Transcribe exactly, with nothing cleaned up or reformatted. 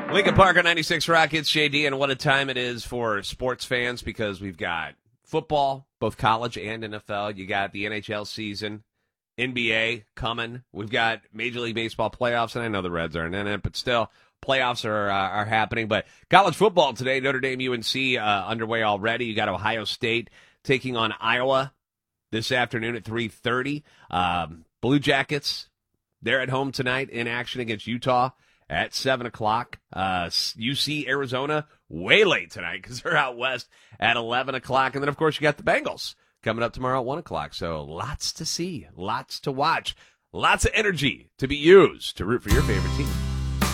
Lincoln Park on ninety-six Rock, it's J D, and what a time it is for sports fans because we've got football, both college and N F L. You got the N H L season, N B A coming. We've got Major League Baseball playoffs, and I know the Reds aren't in it, but still, playoffs are uh, are happening. But college football today, Notre Dame U N C uh, underway already. You got Ohio State taking on Iowa this afternoon at three thirty. Um, Blue Jackets, they're at home tonight in action against Utah at seven o'clock. Uh, U C Arizona, way late tonight because they're out west at eleven o'clock. And then, of course, you got the Bengals coming up tomorrow at one o'clock. So lots to see, lots to watch, lots of energy to be used to root for your favorite team.